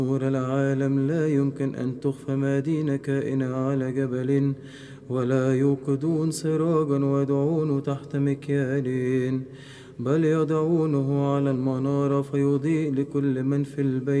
نور العالم لا يمكن أن تخفى مدينة كائنة على جبل، ولا يوقدون سراجا ويضعونه تحت مكيال، بل يضعونه على المنارة فيضيء لكل من في البيت.